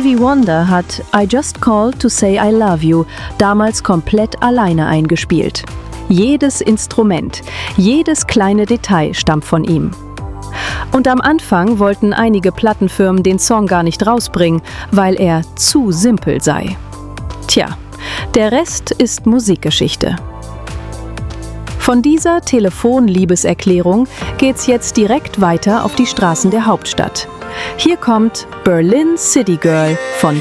Stevie Wonder hat I Just Called to Say I Love You damals komplett alleine eingespielt. Jedes Instrument, jedes kleine Detail stammt von ihm. Und am Anfang wollten einige Plattenfirmen den Song gar nicht rausbringen, weil er zu simpel sei. Tja, der Rest ist Musikgeschichte. Von dieser Telefon-Liebeserklärung geht's jetzt direkt weiter auf die Straßen der Hauptstadt. Hier kommt Berlin City Girl von